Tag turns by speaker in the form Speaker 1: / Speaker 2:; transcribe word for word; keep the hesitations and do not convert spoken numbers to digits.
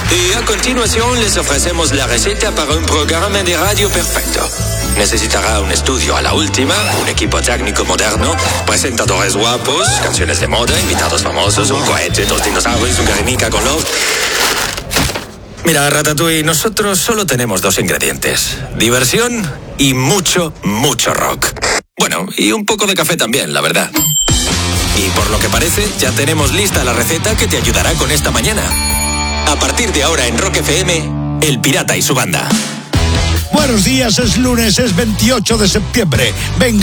Speaker 1: Y a continuación les ofrecemos la receta para un programa de radio perfecto. Necesitará un estudio a la última, un equipo técnico moderno, presentadores guapos, canciones de moda, invitados famosos, un cohete, dos dinosaurios, un Guernica con love. Mira, Ratatouille, nosotros solo tenemos dos ingredientes: diversión y mucho, mucho rock. Bueno, y un poco de café también, la verdad. Y por lo que parece, ya tenemos lista la receta que te ayudará con esta mañana. A partir de ahora en Rock F M, El Pirata y su banda.
Speaker 2: Buenos días, es lunes, es veintiocho de septiembre. Venga.